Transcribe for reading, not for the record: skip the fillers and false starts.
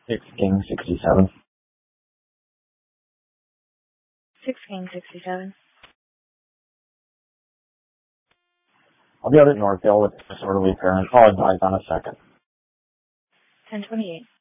6 King 67. 6 King 67. I'll be out at Northville with the disorderly parent. I'll advise on a second. 1028.